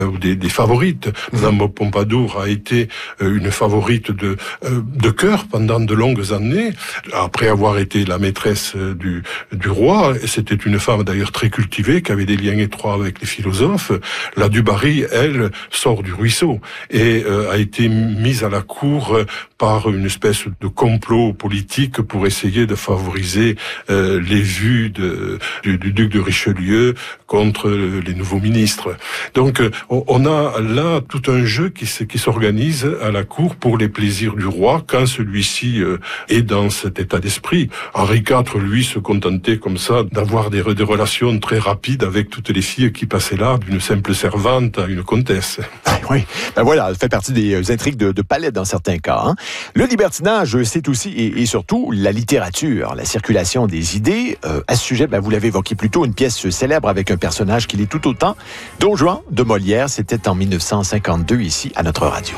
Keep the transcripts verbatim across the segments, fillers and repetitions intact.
ou des, des favorites. Madame Pompadour a été une favorite de, de cœur pendant de longues années, après avoir été la maîtresse du, du roi. C'était une femme d'ailleurs très cultivée, qui avait des liens étroits avec les philosophes. La du Barry, elle, sort du ruisseau et euh, a été mise à la cour par une espèce de complot politique pour essayer de favoriser euh, les vues de, du, du duc de Richelieu contre les nouveaux ministres. Donc on a là tout un jeu qui, qui s'organise à la cour pour les plaisirs du roi quand celui-ci euh, est dans cet état d'esprit. Henri quatre, lui, se contentait comme ça d'avoir des, des relations très rapides avec toutes les filles qui passaient là, d'une simple servante à une comtesse. Oui, ben voilà, ça fait partie des intrigues de, de palais dans certains cas. Hein. Le libertinage, c'est aussi et, et surtout la littérature, la circulation des idées. Euh, à ce sujet, ben, vous l'avez évoqué plus tôt, une pièce célèbre avec un personnage qui l'est tout autant. Don Juan de Molière, c'était en dix-neuf cent cinquante-deux ici à notre radio.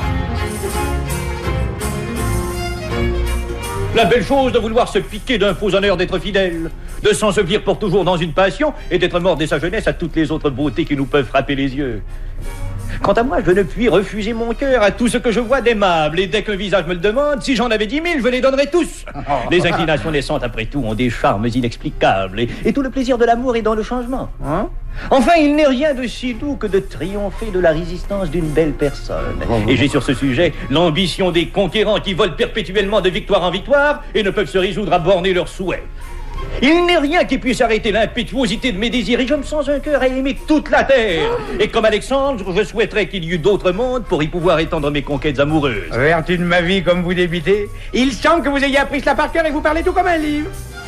La belle chose de vouloir se piquer d'un faux honneur d'être fidèle, de s'ensevelir pour toujours dans une passion et d'être mort dès sa jeunesse à toutes les autres beautés qui nous peuvent frapper les yeux. Quant à moi, je ne puis refuser mon cœur à tout ce que je vois d'aimable. Et dès qu'un visage me le demande, si j'en avais dix mille, je les donnerais tous. Les inclinations naissantes, après tout, ont des charmes inexplicables. Et, et tout le plaisir de l'amour est dans le changement. Hein? Enfin, il n'est rien de si doux que de triompher de la résistance d'une belle personne. Et j'ai sur ce sujet l'ambition des conquérants qui volent perpétuellement de victoire en victoire et ne peuvent se résoudre à borner leurs souhaits. Il n'est rien qui puisse arrêter l'impétuosité de mes désirs et je me sens un cœur à aimer toute la terre. Et comme Alexandre, je souhaiterais qu'il y eût d'autres mondes pour y pouvoir étendre mes conquêtes amoureuses. Vertu de ma vie, comme vous débutez, il semble que vous ayez appris cela par cœur et que vous parlez tout comme un livre.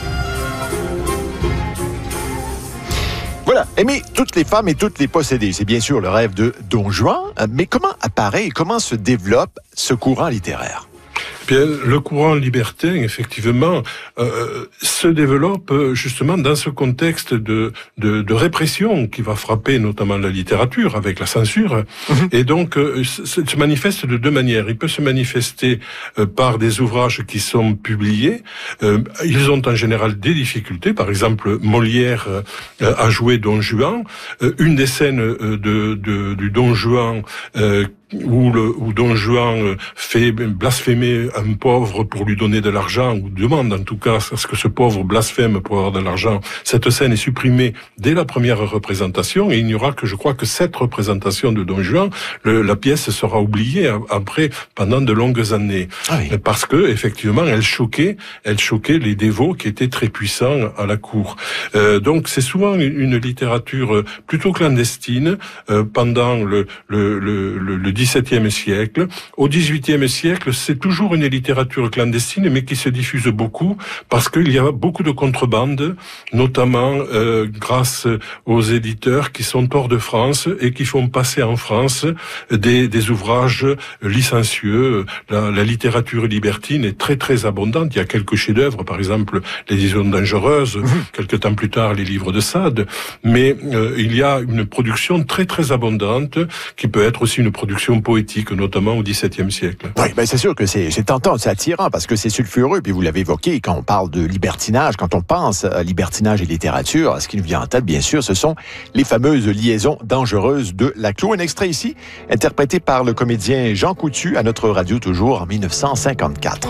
Voilà, aimer toutes les femmes et toutes les posséder, c'est bien sûr le rêve de Don Juan, mais comment apparaît et comment se développe ce courant littéraire? Bien, le courant libertin, effectivement, euh, se développe justement dans ce contexte de, de, de répression qui va frapper notamment la littérature avec la censure. Mmh. Et donc, euh, se, se manifeste de deux manières. Il peut se manifester euh, par des ouvrages qui sont publiés. Euh, ils ont en général des difficultés. Par exemple, Molière euh, a joué Don Juan. Euh, une des scènes euh, de, de, du Don Juan euh, où, le, où Don Juan fait blasphémer un pauvre pour lui donner de l'argent, ou demande en tout cas à ce que ce pauvre blasphème pour avoir de l'argent. Cette scène est supprimée dès la première représentation, et il n'y aura que, je crois, que cette représentation de Don Juan. Le, la pièce sera oubliée après, pendant de longues années. Ah oui. Parce que, effectivement, elle choquait, elle choquait les dévots qui étaient très puissants à la cour. Euh, donc, c'est souvent une, une littérature plutôt clandestine, euh, pendant le, le, le, le, le dix-septième siècle. Au dix-huitième siècle, c'est toujours une littérature clandestine, mais qui se diffuse beaucoup parce qu'il y a beaucoup de contrebande, notamment euh, grâce aux éditeurs qui sont hors de France et qui font passer en France des, des ouvrages licencieux. La, la littérature libertine est très très abondante. Il y a quelques chefs-d'œuvre, par exemple les Liaisons dangereuses, mmh. quelques temps plus tard les livres de Sade, mais euh, il y a une production très très abondante qui peut être aussi une production poétique, notamment au dix-septième siècle. Oui, ben c'est sûr que c'est, c'est tentant, c'est attirant, parce que c'est sulfureux, puis vous l'avez évoqué, quand on parle de libertinage, quand on pense à libertinage et littérature, ce qui nous vient en tête, bien sûr, ce sont les fameuses liaisons dangereuses de Laclos. Un extrait ici, interprété par le comédien Jean Coutu, à notre radio toujours, en dix-neuf cent cinquante-quatre.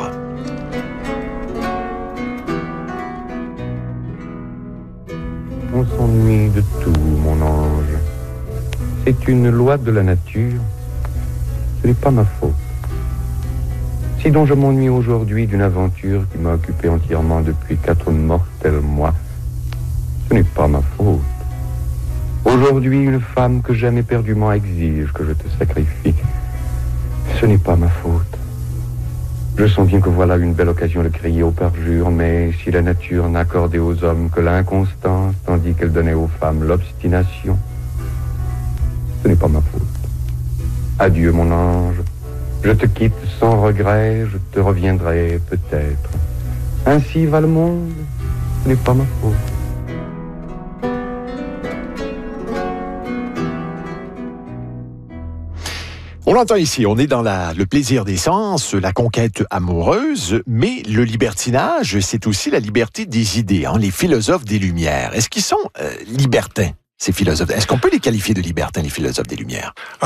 On s'ennuie de tout, mon ange. C'est une loi de la nature. Ce n'est pas ma faute. Si donc je m'ennuie aujourd'hui d'une aventure qui m'a occupé entièrement depuis quatre mortels mois, ce n'est pas ma faute. Aujourd'hui, une femme que j'aime éperdument exige que je te sacrifie. Ce n'est pas ma faute. Je sens bien que voilà une belle occasion de crier au parjure, mais si la nature n'accordait aux hommes que l'inconstance, tandis qu'elle donnait aux femmes l'obstination, ce n'est pas ma faute. Adieu, mon ange. Je te quitte sans regret, je te reviendrai peut-être. Ainsi va le monde, ce n'est pas ma faute. On l'entend ici, on est dans la, le plaisir des sens, la conquête amoureuse, mais le libertinage, c'est aussi la liberté des idées, hein, les philosophes des Lumières. Est-ce qu'ils sont euh, libertins? ces philosophes. Est-ce qu'on peut les qualifier de libertins, les philosophes des Lumières?